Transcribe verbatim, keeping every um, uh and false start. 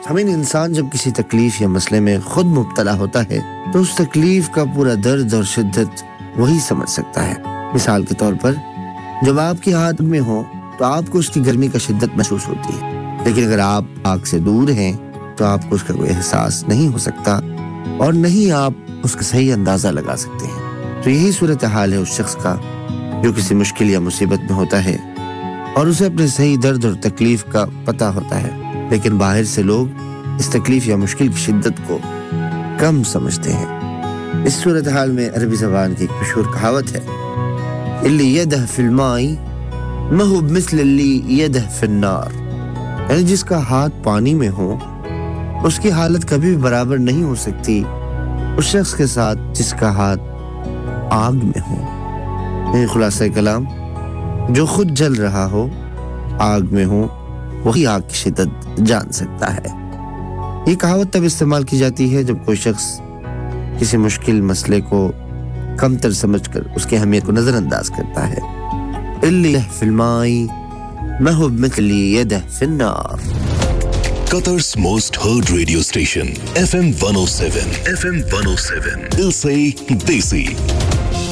ہمیں انسان جب کسی تکلیف یا مسئلے میں خود مبتلا ہوتا ہے تو اس تکلیف کا پورا درد اور شدت وہی سمجھ سکتا ہے۔ مثال کے طور پر جب آپ کی آگ میں ہو تو آپ کو اس کی گرمی کا شدت محسوس ہوتی ہے، لیکن اگر آپ آگ سے دور ہیں تو آپ کو اس کا کوئی احساس نہیں ہو سکتا اور نہیں آپ اس کا صحیح اندازہ لگا سکتے ہیں۔ تو یہی صورتحال ہے اس شخص کا جو کسی مشکل یا مصیبت میں ہوتا ہے اور اسے اپنے صحیح درد اور تکلیف کا پتہ ہوتا ہے، لیکن باہر سے لوگ اس تکلیف یا مشکل کی شدت کو کم سمجھتے ہیں۔ اس صورتحال میں عربی زبان کی ایک مشہور کہاوت ہے، اللي يده في الماء ما هو مثل اللي يده في النار، یعنی جس کا ہاتھ پانی میں ہو اس کی حالت کبھی بھی برابر نہیں ہو سکتی اس شخص کے ساتھ جس کا ہاتھ آگ میں ہو۔ یعنی خلاصہ کلام، جو خود جل رہا ہو، آگ میں ہو، وہی آگ کی شدت جان سکتا ہے۔ یہ کہاوت تب استعمال کی جاتی ہے جب کوئی شخص کسی مشکل مسئلے کو کم تر سمجھ کر اس کی اہمیت کو نظر انداز کرتا ہے۔ اللي يده في الماء ما هو مثل اللي يده في النار. Qatar's most heard radio station, F M one oh seven. F M one oh seven. Dil se Desi.